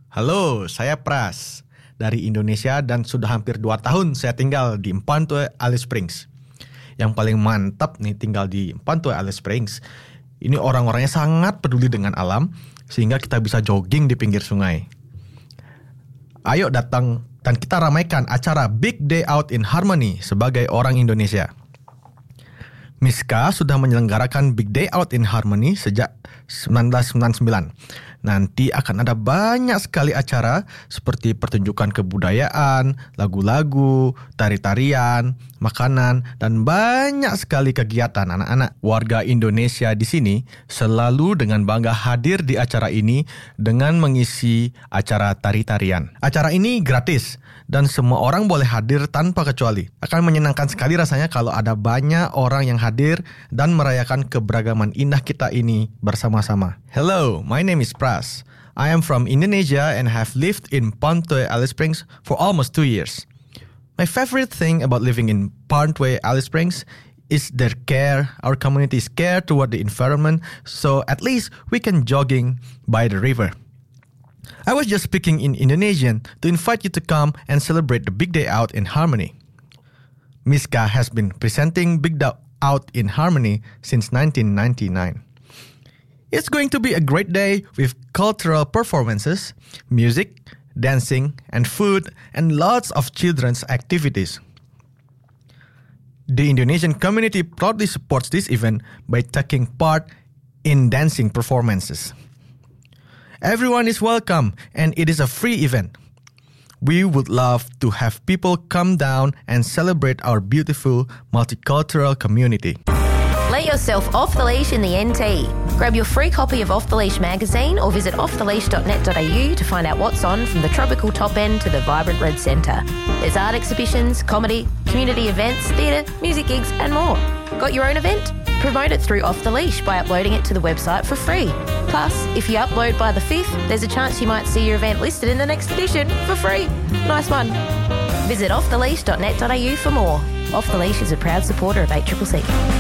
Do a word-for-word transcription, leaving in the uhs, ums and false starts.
Halo, saya Pras dari Indonesia dan sudah hampir dua tahun saya tinggal di Mpantue Alice Springs. Yang paling mantap nih tinggal di Mpantue Alice Springs, ini orang-orangnya sangat peduli dengan alam sehingga kita bisa jogging di pinggir sungai. Ayo datang dan kita ramaikan acara Big Day Out in Harmony sebagai orang Indonesia. Miska sudah menyelenggarakan Big Day Out in Harmony sejak sembilan belas sembilan puluh sembilan. Nanti akan ada banyak sekali acara seperti pertunjukan kebudayaan, lagu-lagu, tari-tarian, makanan, dan banyak sekali kegiatan anak-anak. Warga Indonesia di sini selalu dengan bangga hadir di acara ini dengan mengisi acara tari-tarian. Acara ini gratis dan semua orang boleh hadir tanpa kecuali. Akan menyenangkan sekali rasanya kalau ada banyak orang yang hadir dan merayakan keberagaman indah kita ini bersama-sama. Hello, my name is Pras. I am from Indonesia and have lived in Mpantue Alice Springs for almost two years. My favorite thing about living in Mpantue Alice Springs is their care. Our community's care toward the environment, so at least we can jogging by the river. I was just speaking in Indonesian to invite you to come and celebrate the Big Day Out in Harmony. Miska has been presenting Big Day Out in Harmony since nineteen ninety-nine. It's going to be a great day with cultural performances, music, dancing, and food, and lots of children's activities. The Indonesian community proudly supports this event by taking part in dancing performances. Everyone is welcome, and it is a free event. We would love to have people come down and celebrate our beautiful multicultural community. Let yourself off the leash in the N T. Grab your free copy of Off the Leash magazine or visit off the leash dot net dot a u to find out what's on from the tropical top end to the vibrant red centre. There's art exhibitions, comedy, community events, theatre, music gigs and more. Got your own event? Promote it through Off the Leash by uploading it to the website for free. Plus, if you upload by the fifth, there's a chance you might see your event listed in the next edition for free. Nice one. Visit off the leash dot net dot a u for more. Off the Leash is a proud supporter of eight C C C.